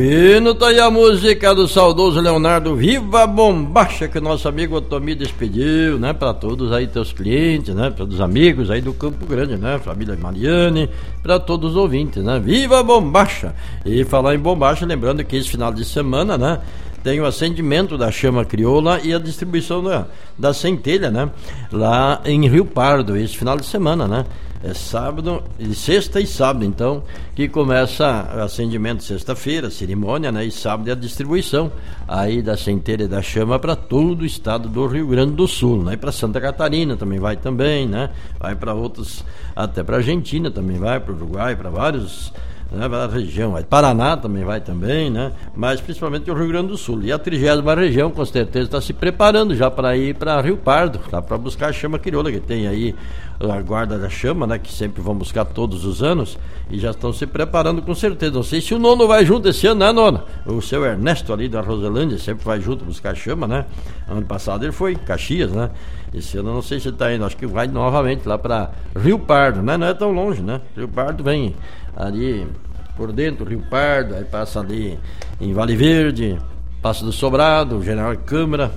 E tá aí a música do saudoso Leonardo Viva Bombacha, que o nosso amigo Otomi despediu, né? Pra todos aí teus clientes, né? Para os amigos aí do Campo Grande, né? Família Mariane, pra todos os ouvintes, né? Viva Bombacha! E falar em bombacha, lembrando que esse final de semana, né? Tem o acendimento da chama crioula e a distribuição da centelha, né? Lá em Rio Pardo, esse final de semana, né? É sábado, sexta e sábado, então, que começa o acendimento sexta-feira, cerimônia, né? E sábado é a distribuição aí da centelha da chama para todo o estado do Rio Grande do Sul, né? E para Santa Catarina também vai também, né? Vai para outros, até para Argentina também vai, para o Uruguai, para vários, né, para a região, Paraná também vai também, né? Mas principalmente o Rio Grande do Sul. E a 30ª região, com certeza, está se preparando já para ir para Rio Pardo, tá? Para buscar a chama crioula, que tem aí a guarda da chama, né? Que sempre vão buscar todos os anos e já estão se preparando com certeza. Não sei se o Nono vai junto esse ano, né, Nono? O seu Ernesto ali da Roselândia sempre vai junto buscar a chama, né? Ano passado ele foi Caxias, né? Esse ano eu não sei se ele está indo, acho que vai novamente lá para Rio Pardo, né? Não é tão longe, né? Rio Pardo vem ali por dentro, Rio Pardo, aí passa ali em Vale Verde, passa do Sobrado, General Câmara,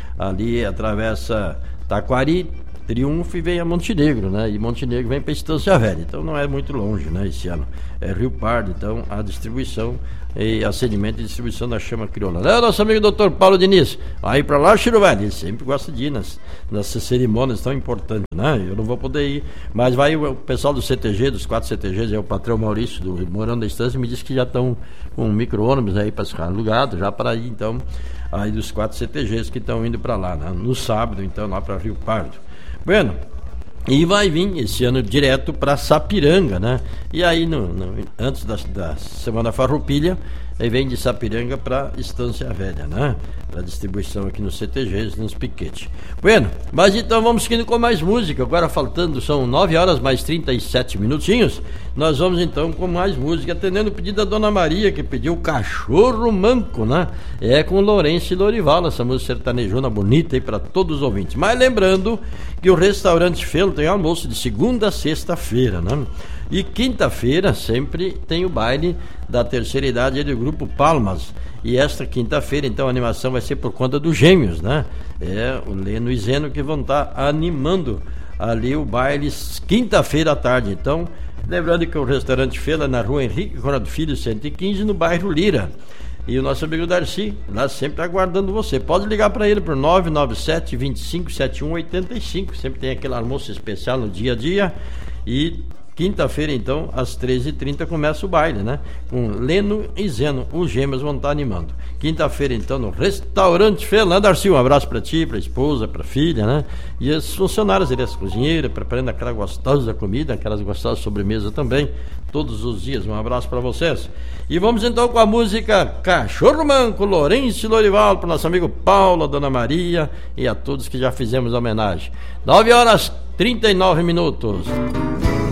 ali atravessa Taquari, Triunfo e vem a Montenegro, né? E Montenegro vem para Estância Velha, então não é muito longe, né? Esse ano é Rio Pardo, então a distribuição e acendimento e distribuição da chama crioula. É o nosso amigo Dr. Paulo Diniz, aí para lá, Chiro Velho, ele sempre gosta de ir nessas cerimônias tão importantes, né? Eu não vou poder ir, mas vai o pessoal do CTG, dos 4 CTGs, é o patrão Maurício, do Morando da Estância, me disse que já estão com micro-ônibus aí para ficar alugado, já para ir, então, aí dos 4 CTGs que estão indo para lá, né? No sábado, então, lá para Rio Pardo. Bueno, e vai vir esse ano direto para Sapiranga, né? E aí, antes da Semana Farroupilha, aí vem de Sapiranga para Estância Velha, né? Para distribuição aqui nos CTGs, nos piquetes. Bueno, mas então vamos seguindo com mais música. Agora faltando, são 9 horas mais 37 minutinhos. Nós vamos então com mais música, atendendo o pedido da Dona Maria, que pediu Cachorro Manco, né? É com Lourenço e Lorival, essa música sertanejona bonita aí para todos os ouvintes. Mas lembrando que o Restaurante Felo tem almoço de segunda a sexta-feira, né? E quinta-feira sempre tem o baile da terceira idade do Grupo Palmas. E esta quinta-feira, então, a animação vai ser por conta dos Gêmeos, né? É o Leno e Zeno que vão estar animando ali o baile quinta-feira à tarde. Então, lembrando que o Restaurante Fela é na rua Henrique Conrado Filho, 115, no bairro Lira. E o nosso amigo Darcy, lá sempre aguardando você. Pode ligar para ele por 997 25 71 85. Sempre tem aquele almoço especial no dia a dia. E quinta-feira, então, às 13h30 começa o baile, né? Com Leno e Zeno, os Gêmeos vão estar animando. Quinta-feira, então, no Restaurante Fela, né, Darcy? Um abraço para ti, para a esposa, para a filha, né? E as funcionárias, as cozinheiras, preparando aquela gostosa comida, aquelas gostosas sobremesas também, todos os dias. Um abraço para vocês. E vamos então com a música Cachorro Manco, Lourenço e Lorival, para o nosso amigo Paulo, a Dona Maria e a todos que já fizemos a homenagem. 9 horas 39 minutos.